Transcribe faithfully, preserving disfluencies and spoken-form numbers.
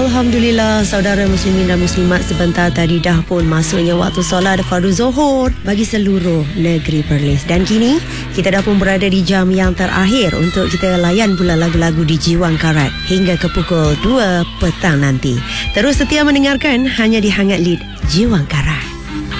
Alhamdulillah, saudara muslimin dan muslimat, sebentar tadi dah pun masuknya waktu solat fardu zuhur bagi seluruh negeri Perlis. Dan kini kita dah pun berada di jam yang terakhir untuk kita layan pula lagu-lagu di Jiwang Karat hingga ke pukul dua petang nanti. Terus setia mendengarkan hanya di Hangat Lead Jiwang Karat.